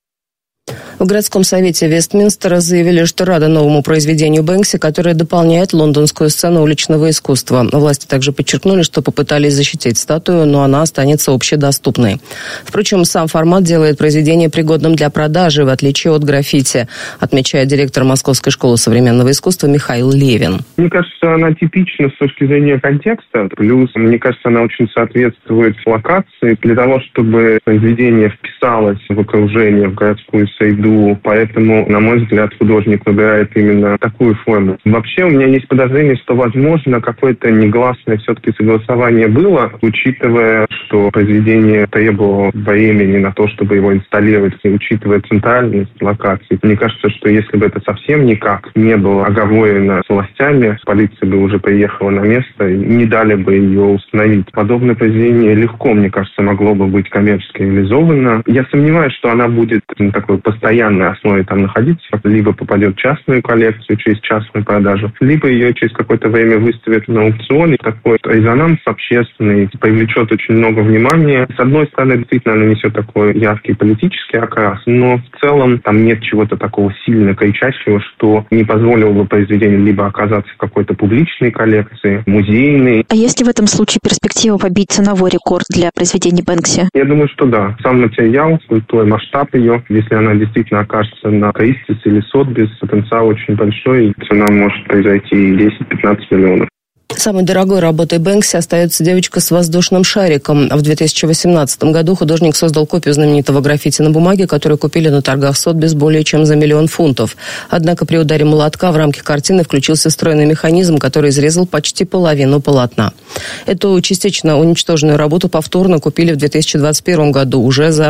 В городском совете Вестминстера заявили, что рады новому произведению Бэнкси, которое дополняет лондонскую сцену уличного искусства. Власти также подчеркнули, что попытались защитить статую, но она останется общедоступной. Впрочем, сам формат делает произведение пригодным для продажи, в отличие от граффити, отмечает директор Московской школы современного искусства Михаил Левин. Мне кажется, она типична с точки зрения контекста. Плюс, мне кажется, она очень соответствует локации. Для того, чтобы произведение вписалось в окружение, в городскую среду, поэтому, на мой взгляд, художник выбирает именно такую форму. Вообще, у меня есть подозрение, что, возможно, какое-то негласное все-таки согласование было, учитывая, что произведение требовало времени на то, чтобы его инсталлировать, и учитывая центральность локации. Мне кажется, что если бы это совсем никак не было оговорено с властями, полиция бы уже приехала на место и не дали бы ее установить. Подобное произведение легко, мне кажется, могло бы быть коммерчески реализовано. Я сомневаюсь, что она будет на такой постоянной основе там находиться, либо попадет в частную коллекцию через частную продажу, либо ее через какое-то время выставят на аукционе. Такой резонанс общественный привлечет очень много внимания. С одной стороны, действительно, она несет такой яркий политический окрас, но в целом там нет чего-то такого сильно кричащего, что не позволило бы произведению либо оказаться в какой-то публичной коллекции, музейной. А есть ли в этом случае перспектива побить ценовой рекорд для произведений Бэнкси? Я думаю, что да. Сам материал, скульптура, масштаб ее, если она действительно окажется на Кристис или Сотбис, потенциал очень большой, и цена может произойти 10-15 миллионов. Самой дорогой работой Бэнкси остается девочка с воздушным шариком. В 2018 году художник создал копию знаменитого граффити на бумаге, которую купили на торгах Сотбис более чем за $1 миллион. Однако при ударе молотка в рамки картины включился встроенный механизм, который изрезал почти половину полотна. Эту частично уничтоженную работу повторно купили в 2021 году уже за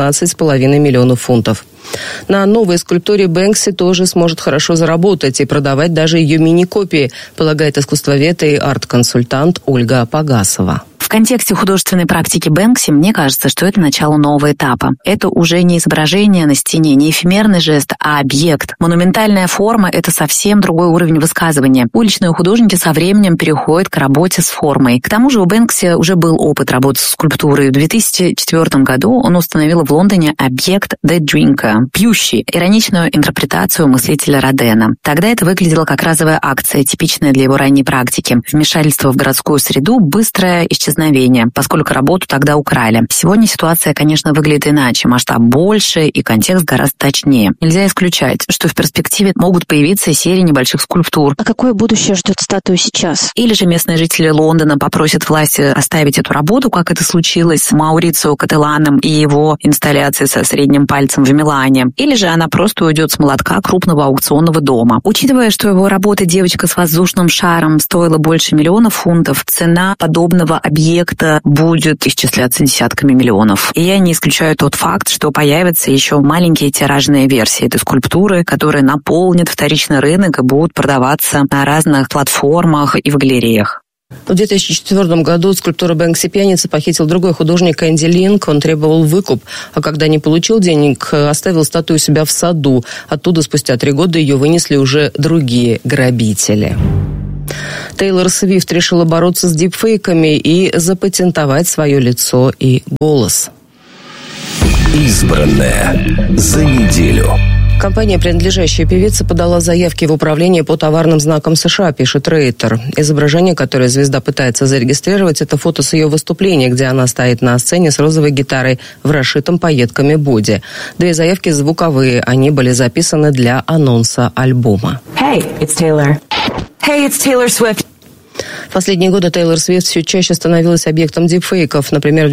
$18,5 миллионов. На новой скульптуре Бэнкси тоже сможет хорошо заработать и продавать даже ее мини-копии, полагает искусствовед и арт-консультант Ольга Погасова. В контексте художественной практики Бэнкси мне кажется, что это начало нового этапа. Это уже не изображение на стене, не эфемерный жест, а объект. Монументальная форма – это совсем другой уровень высказывания. Уличные художники со временем переходят к работе с формой. К тому же у Бэнкси уже был опыт работы с скульптурой. В 2004 году он установил в Лондоне объект «The Drinker» – пьющий, ироничную интерпретацию мыслителя Родена. Тогда это выглядело как разовая акция, типичная для его ранней практики. Вмешательство в городскую среду, быстрое исчезновение, поскольку работу тогда украли. Сегодня ситуация, конечно, выглядит иначе, масштаб больше и контекст гораздо точнее. Нельзя исключать, что в перспективе могут появиться серии небольших скульптур. А какое будущее ждет статую сейчас? Или же местные жители Лондона попросят власти оставить эту работу, как это случилось с Маурицио Кателланом и его инсталляцией со средним пальцем в Милане. Или же она просто уйдет с молотка крупного аукционного дома. Учитывая, что его работа «Девочка с воздушным шаром» стоила больше $1 миллион, цена подобного объекта будет исчисляться десятками миллионов. И я не исключаю тот факт, что появятся еще маленькие тиражные версии этой скульптуры, которые наполнят вторичный рынок и будут продаваться на разных платформах и в галереях. В 2004 году скульптуру Бэнкси «Пьяница» похитил другой художник Энди Линк. Он требовал выкуп, а когда не получил денег, оставил статую себя в саду. Оттуда спустя 3 года ее вынесли уже другие грабители. Тейлор Свифт решила бороться с дипфейками и запатентовать свое лицо и голос. Избранное за неделю. Компания, принадлежащая певице, подала заявки в управление по товарным знакам США, пишет Рейтер. Изображение, которое звезда пытается зарегистрировать, это фото с ее выступления, где она стоит на сцене с розовой гитарой в расшитом пайетками боди. 2 заявки звуковые, они были записаны для анонса альбома. Hey, it's Taylor. Hey, it's Taylor Swift. В последние годы Тейлор Свифт все чаще становилась объектом дипфейков. Например, в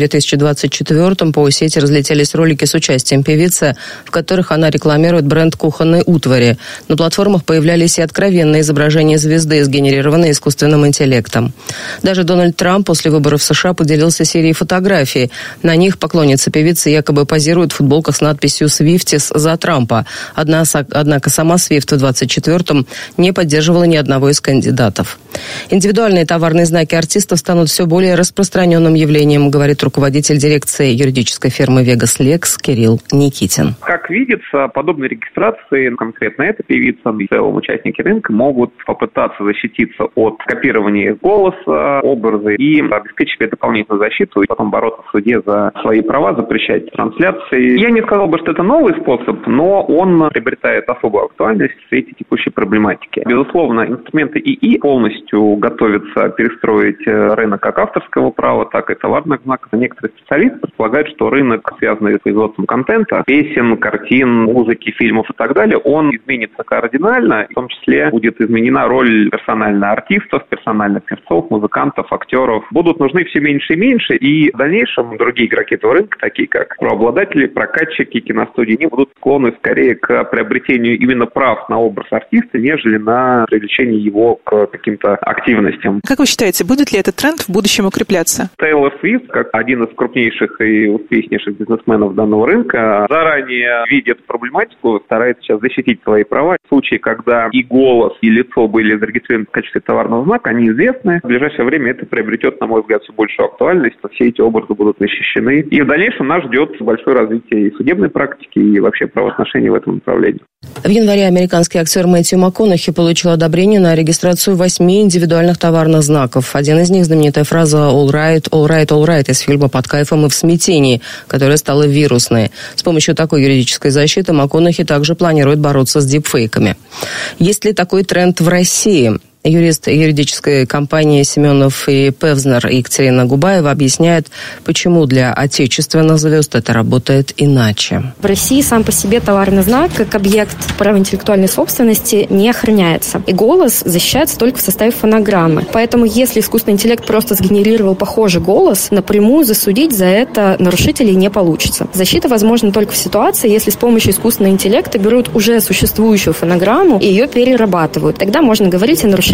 2024-м по сети разлетелись ролики с участием певицы, в которых она рекламирует бренд кухонной утвари. На платформах появлялись и откровенные изображения звезды, сгенерированные искусственным интеллектом. Даже Дональд Трамп после выборов в США поделился серией фотографий. На них поклонницы певицы якобы позируют в футболках с надписью «Свифтис за Трампа». Однако сама Свифт в 2024-м не поддерживала ни одного из кандидатов. Индивидуальные товарные знаки артистов станут все более распространенным явлением, говорит руководитель дирекции юридической фирмы Vegas Lex Кирилл Никитин. Как видится, подобные регистрации, конкретно эта певица и в целом участники рынка могут попытаться защититься от копирования голоса, образа и обеспечить себе дополнительную защиту и потом бороться в суде за свои права, запрещать трансляции. Я не сказал бы, что это новый способ, но он приобретает особую актуальность в свете текущей проблематики. Безусловно, инструменты ИИ полностью готовятся перестроить рынок как авторского права, так и товарных знаков. Некоторые специалисты предполагают, что рынок, связанный с производством контента, песен, картин, музыки, фильмов и так далее, он изменится кардинально. В том числе будет изменена роль персональных артистов, персональных певцов, музыкантов, актеров. Будут нужны все меньше и меньше, и в дальнейшем другие игроки этого рынка, такие как правообладатели, прокатчики, киностудии, они будут склонны скорее к приобретению именно прав на образ артиста, нежели на привлечение его к каким-то активностям. Как вы считаете, будет ли этот тренд в будущем укрепляться? Тейлор Свифт, как один из крупнейших и успешнейших бизнесменов данного рынка, заранее видит проблематику, старается сейчас защитить свои права. В случае, когда и голос, и лицо были зарегистрированы в качестве товарного знака, они известны. В ближайшее время это приобретет, на мой взгляд, все большую актуальность. Все эти образы будут защищены. И в дальнейшем нас ждет большое развитие и судебной практики, и вообще правоотношений в этом направлении. В январе американский актер Мэтью МакКонахи получил одобрение на регистрацию 8 индивидуальных товарных знаков. Один из них — знаменитая фраза «all right, all right, all right» из фильма «Под кайфом и в смятении», которая стала вирусной. С помощью такой юридической защиты МакКонахи также планирует бороться с дипфейками. Есть ли такой тренд в России? Юрист юридической компании «Семенов и Певзнер» Екатерина Губаева объясняет, почему для отечественных звезд это работает иначе. В России сам по себе товарный знак, как объект права интеллектуальной собственности, не охраняется. И голос защищается только в составе фонограммы. Поэтому, если искусственный интеллект просто сгенерировал похожий голос, напрямую засудить за это нарушителей не получится. Защита возможна только в ситуации, если с помощью искусственного интеллекта берут уже существующую фонограмму и ее перерабатывают. Тогда можно говорить о нарушении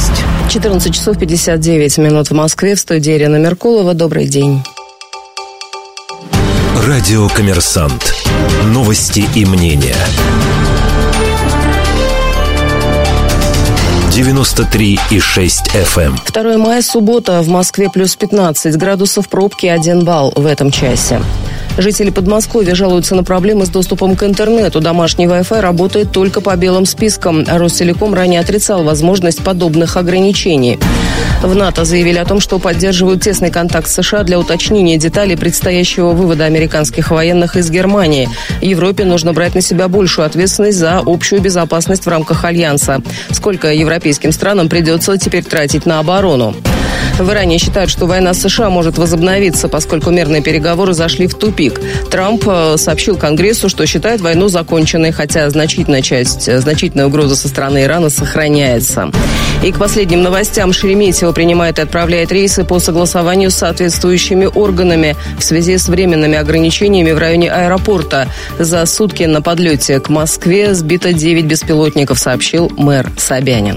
есть». 14 часов 59 минут в Москве. В студии Ирина Меркулова. Добрый день. Радио «Коммерсант». Новости и мнения. 93,6 FM. 2 мая, суббота. В Москве плюс 15 градусов, пробки 1 балл в этом часе. Жители Подмосковья жалуются на проблемы с доступом к интернету. Домашний Wi-Fi работает только по белым спискам. Ростелеком ранее отрицал возможность подобных ограничений. В НАТО заявили о том, что поддерживают тесный контакт с США для уточнения деталей предстоящего вывода американских военных из Германии. Европе нужно брать на себя большую ответственность за общую безопасность в рамках Альянса. Сколько европейским странам придется теперь тратить на оборону? В Иране считают, что война с США может возобновиться, поскольку мирные переговоры зашли в тупик. Трамп сообщил Конгрессу, что считает войну законченной, хотя значительная угроза со стороны Ирана сохраняется. И к последним новостям. Шереметьево принимает и отправляет рейсы по согласованию с соответствующими органами в связи с временными ограничениями в районе аэропорта. За сутки на подлете к Москве сбито 9 беспилотников, сообщил мэр Собянин.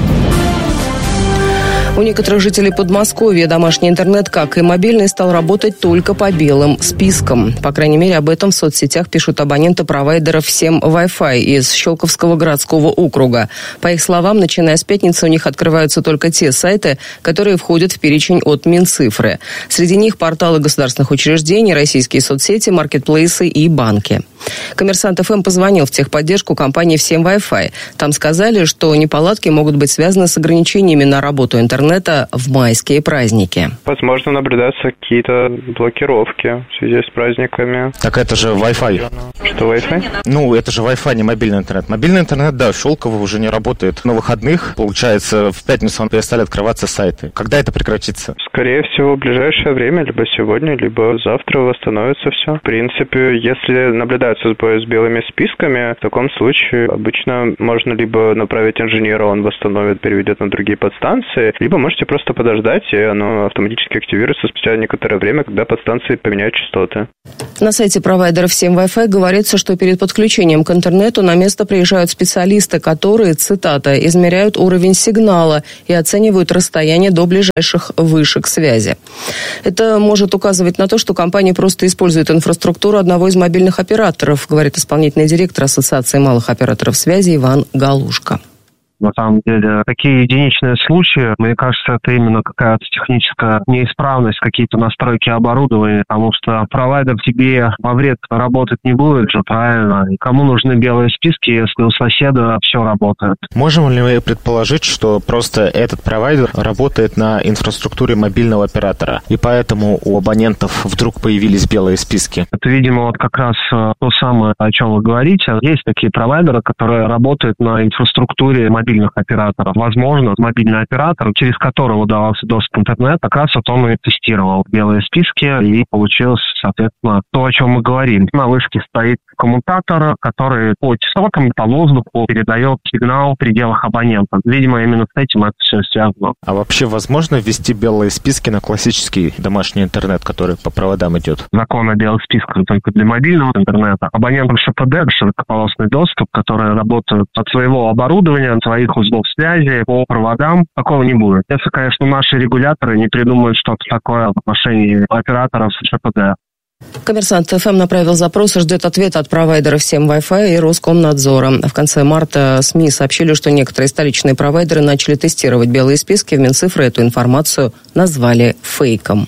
У некоторых жителей Подмосковья домашний интернет, как и мобильный, стал работать только по белым спискам. По крайней мере, об этом в соцсетях пишут абоненты провайдеров всем Wi-Fi из Щелковского городского округа. По их словам, начиная с пятницы у них открываются только те сайты, которые входят в перечень от Минцифры. Среди них порталы государственных учреждений, российские соцсети, маркетплейсы и банки. Коммерсант ФМ позвонил в техподдержку компании «Всем Wi-Fi». Там сказали, что неполадки могут быть связаны с ограничениями на работу интернета в майские праздники. Возможно, наблюдаются какие-то блокировки в связи с праздниками. Так это же Wi-Fi. Что Wi-Fi? Ну, это же Wi-Fi, не мобильный интернет. Мобильный интернет, да, в Щелково уже не работает. На выходных, получается, в пятницу перестали открываться сайты. Когда это прекратится? Скорее всего, в ближайшее время, либо сегодня, либо завтра восстановится все. В принципе, если наблюдаются сбои с белыми списками, в таком случае обычно можно либо направить инженера, он восстановит, переведет на другие подстанции, либо можете просто подождать, и оно автоматически активируется спустя некоторое время, когда подстанции поменяют частоты. На сайте провайдера «Всем Wi-Fi» говорится, что перед подключением к интернету на место приезжают специалисты, которые, цитата, измеряют уровень сигнала и оценивают расстояние до ближайших вышек связи. Это может указывать на то, что компания просто использует инфраструктуру одного из мобильных операторов, говорит исполнительный директор Ассоциации малых операторов связи Иван Галушко. На самом деле, такие единичные случаи, мне кажется, это именно какая-то техническая неисправность, какие-то настройки оборудования, потому что провайдер тебе во вред работать не будет же, правильно? И кому нужны белые списки, если у соседа все работает? Можем ли мы предположить, что просто этот провайдер работает на инфраструктуре мобильного оператора, и поэтому у абонентов вдруг появились белые списки? Это, видимо, вот как раз то самое, о чем вы говорите. Есть такие провайдеры, которые работают на инфраструктуре мобильного операторов. Возможно, мобильный оператор, через которого давался доступ в интернет, как раз вот он и тестировал белые списки, и получилось, соответственно, то, о чем мы говорим. На вышке стоит коммутатор, который по частотам, по воздуху передает сигнал в пределах абонента. Видимо, именно с этим это все связано. А вообще возможно ввести белые списки на классический домашний интернет, который по проводам идет? Закон о белых списках только для мобильного интернета. Абонентам ШПД, широкополосный доступ, которые работают от своего оборудования, от своих узлов связи по проводам, такого не будет. Если, конечно, наши регуляторы не придумают что-то такое в отношении операторов ШПД. Коммерсант ФМ направил запрос и ждет ответа от провайдеров «Всем Wi-Fi» и Роскомнадзора. В конце марта СМИ сообщили, что некоторые столичные провайдеры начали тестировать белые списки. В Минцифры эту информацию назвали фейком.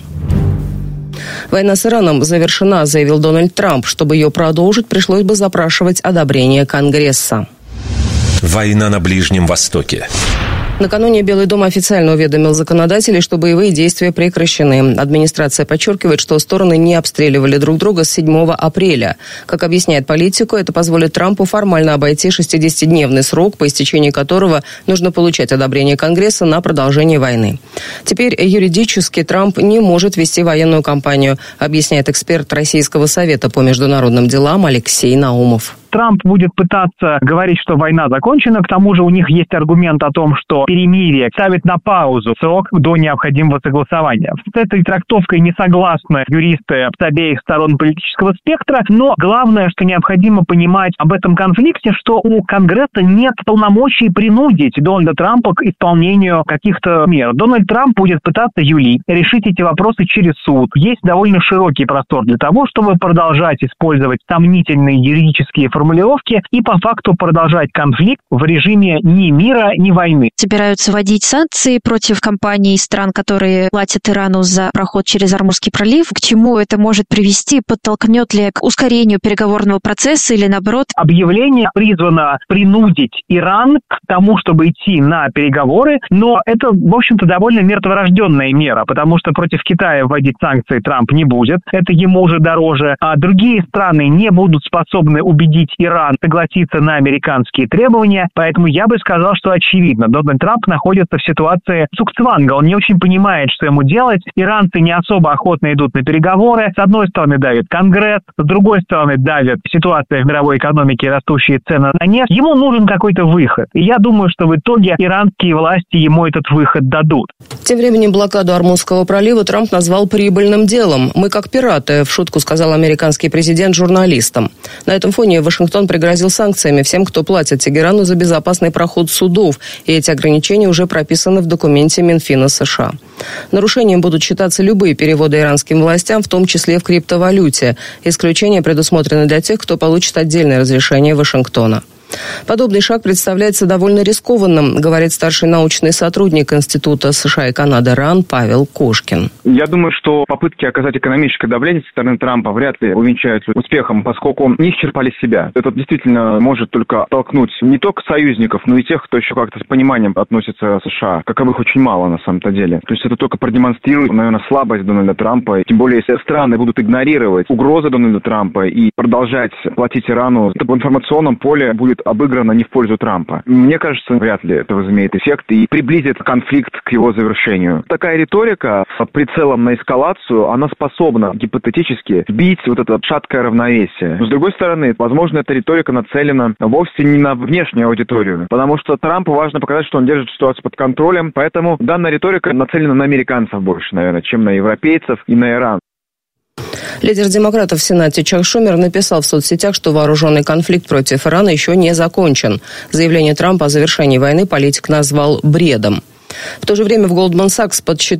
Война с Ираном завершена, заявил Дональд Трамп. Чтобы ее продолжить, пришлось бы запрашивать одобрение Конгресса. Война на Ближнем Востоке. Накануне Белый дом официально уведомил законодателей, что боевые действия прекращены. Администрация подчеркивает, что стороны не обстреливали друг друга с 7 апреля. Как объясняет политику, это позволит Трампу формально обойти 60-дневный срок, по истечении которого нужно получать одобрение Конгресса на продолжение войны. Теперь юридически Трамп не может вести военную кампанию, объясняет эксперт Российского совета по международным делам Алексей Наумов. Трамп будет пытаться говорить, что война закончена. К тому же у них есть аргумент о том, что перемирие ставит на паузу срок до необходимого согласования. С этой трактовкой не согласны юристы с обеих сторон политического спектра, но главное, что необходимо понимать об этом конфликте, что у Конгресса нет полномочий принудить Дональда Трампа к исполнению каких-то мер. Дональд Трамп будет пытаться юлить, решить эти вопросы через суд. Есть довольно широкий простор для того, чтобы продолжать использовать сомнительные юридические формулировки формулировки и по факту продолжать конфликт в режиме ни мира, ни войны. Собираются вводить санкции против компаний и стран, которые платят Ирану за проход через Ормузский пролив. К чему это может привести? Подтолкнет ли к ускорению переговорного процесса или наоборот? Объявление призвано принудить Иран к тому, чтобы идти на переговоры, но это, в общем-то, довольно мертворожденная мера, потому что против Китая вводить санкции Трамп не будет, это ему уже дороже, а другие страны не будут способны убедить Иран согласиться на американские требования, поэтому я бы сказал, что очевидно, Дональд Трамп находится в ситуации цугцванга, он не очень понимает, что ему делать, иранцы не особо охотно идут на переговоры, с одной стороны давит Конгресс, с другой стороны давит ситуация в мировой экономике, растущие цены на нефть, ему нужен какой-то выход, и я думаю, что в итоге иранские власти ему этот выход дадут. Тем временем блокаду Ормузского пролива Трамп назвал прибыльным делом. «Мы как пираты», в шутку сказал американский президент журналистам. На этом фоне Вашингтон пригрозил санкциями всем, кто платит Тегерану за безопасный проход судов, и эти ограничения уже прописаны в документе Минфина США. Нарушением будут считаться любые переводы иранским властям, в том числе в криптовалюте. Исключения предусмотрены для тех, кто получит отдельное разрешение Вашингтона. Подобный шаг представляется довольно рискованным, говорит старший научный сотрудник Института США и Канады РАН Павел Кошкин. Я думаю, что попытки оказать экономическое давление со стороны Трампа вряд ли увенчаются успехом, поскольку не исчерпали себя. Это действительно может только оттолкнуть не только союзников, но и тех, кто еще как-то с пониманием относится к США, каковых очень мало на самом-то деле. То есть это только продемонстрирует, наверное, слабость Дональда Трампа. Тем более, если страны будут игнорировать угрозы Дональда Трампа и продолжать платить Ирану, то в информационном поле будет обыграно не в пользу Трампа. Мне кажется, вряд ли это возымеет эффект и приблизит конфликт к его завершению. Такая риторика с прицелом на эскалацию, она способна гипотетически сбить вот это шаткое равновесие. Но с другой стороны, возможно, эта риторика нацелена вовсе не на внешнюю аудиторию, потому что Трампу важно показать, что он держит ситуацию под контролем, поэтому данная риторика нацелена на американцев больше, наверное, чем на европейцев и на Иран. Лидер демократов в Сенате Чак Шумер написал в соцсетях, что вооруженный конфликт против Ирана еще не закончен. Заявление Трампа о завершении войны политик назвал бредом. В то же время в Goldman Sachs подсчитали,